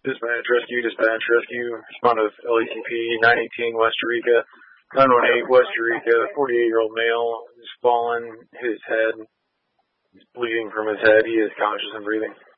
Dispatch rescue. Respond with LACP 918 West Eureka, 918 West Eureka. 48-year-old male is fallen, hit his head. He's bleeding from his head. He is conscious and breathing.